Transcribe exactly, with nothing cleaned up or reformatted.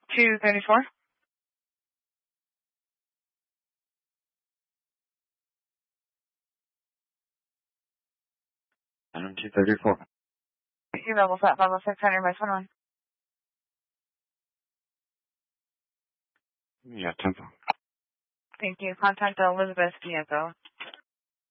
two thirty-four. Item two thirty-four. Your level's at level six hundred by twenty-one. Yeah, tempo. Thank you. Contact Elizabeth Diego.